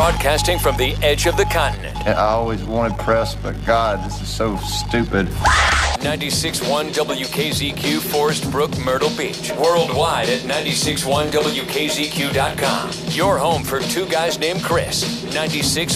Broadcasting from the edge of the continent. I always wanted press, but God, this is so stupid. 96.1 WKZQ, Forest Brook, Myrtle Beach. Worldwide at 96.1WKZQ.com. Your home for two guys named Chris. 96.